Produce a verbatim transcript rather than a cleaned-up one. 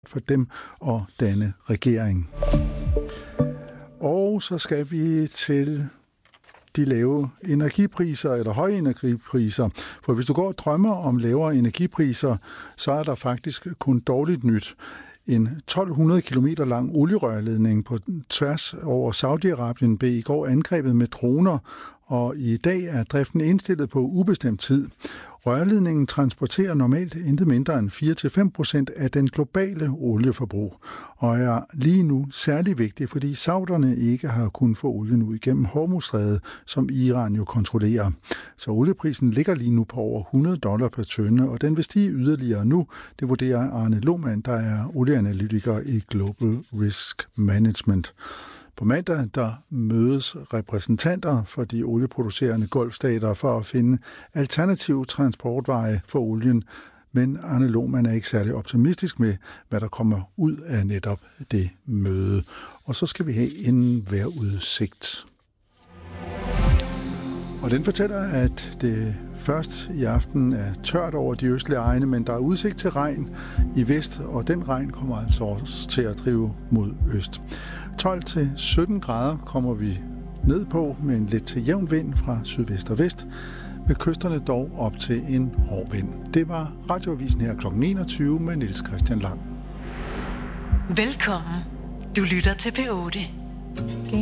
for dem at danne regering. Og så skal vi til de lave energipriser eller høje energipriser. For hvis du går og drømmer om lavere energipriser, så er der faktisk kun dårligt nyt. En tolv hundrede kilometer lang olierørledning på tværs over Saudi-Arabien blev i går angrebet med droner, og i dag er driften indstillet på ubestemt tid. Rørledningen transporterer normalt intet mindre end fire til fem procent af den globale olieforbrug, og er lige nu særlig vigtig, fordi sauderne ikke har kunnet få olien ud igennem Hormuzstrædet, som Iran jo kontrollerer. Så olieprisen ligger lige nu på over hundrede dollar per tønde, og den vil stige yderligere nu. Det vurderer Arne Lohmann, der er olieanalytiker i Global Risk Management. På mandag der mødes repræsentanter for de olieproducerende golfstater for at finde alternative transportveje for olien, men Arne Lohmann er ikke særlig optimistisk med, hvad der kommer ud af netop det møde. Og så skal vi have en vejrudsigt. Og den fortæller, at det først i aften er tørt over de østlige egne, men der er udsigt til regn i vest, og den regn kommer altså også til at drive mod øst. tolv til sytten grader kommer vi ned på med en lidt til jævn vind fra sydvest og vest, med kysterne dog op til en hård vind. Det var Radioavisen her klokken enogtyve med Niels Christian Lang. Velkommen. Du lytter til P otte.